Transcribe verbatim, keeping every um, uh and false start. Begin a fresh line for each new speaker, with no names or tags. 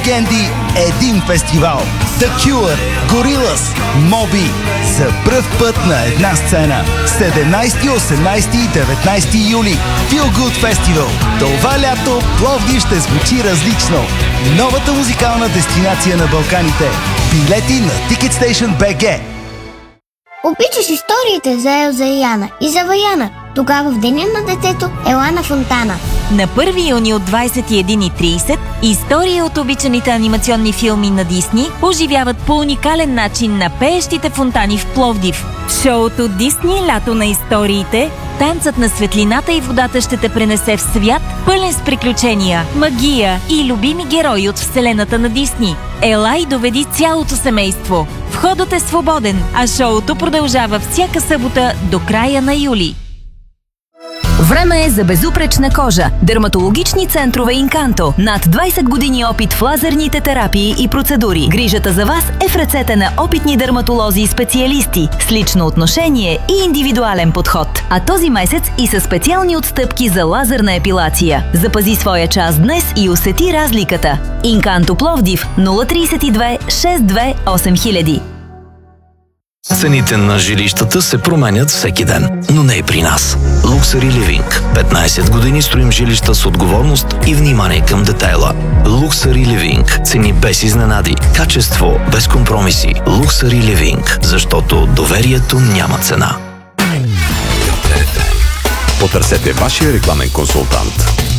легенди, един фестивал. The Cure, Gorillaz, Moby. За пръв път на една сцена. седемнайсети, осемнайсети и деветнайсети юли. Feel Good Festival. Това лято Пловдив ще звучи различно. Новата музикална дестинация на Балканите. Билети на TicketStation точка би джи.
Обичаш историите за Елза и Яна и за Ваяна? Тогава в Деня на детето ела на Фонтана.
На първи юни от двайсет и една и трийсет истории от обичаните анимационни филми на Дисни оживяват по уникален начин на пеещите фонтани в Пловдив. В шоуто Дисни Лято на историите танцът на светлината и водата ще те пренесе в свят, пълен с приключения, магия и любими герои от вселената на Дисни. Ела и доведи цялото семейство. Входът е свободен, а шоуто продължава всяка събота до края на юли.
Време е за безупречна кожа. Дерматологични центрове Инканто. Над двайсет години опит в лазерните терапии и процедури. Грижата за вас е в ръцете на опитни дерматолози и специалисти с лично отношение и индивидуален подход. А този месец и със специални отстъпки за лазерна епилация. Запази своя час днес и усети разликата. Инканто Пловдив нула три две шест две осем хиляди.
Цените на жилищата се променят всеки ден, но не и при нас. Luxury Living. петнайсет години строим жилища с отговорност и внимание към детайла. Luxury Living. Цени без изненади. Качество без компромиси. Luxury Living. Защото доверието няма цена.
Потърсете вашия рекламен консултант.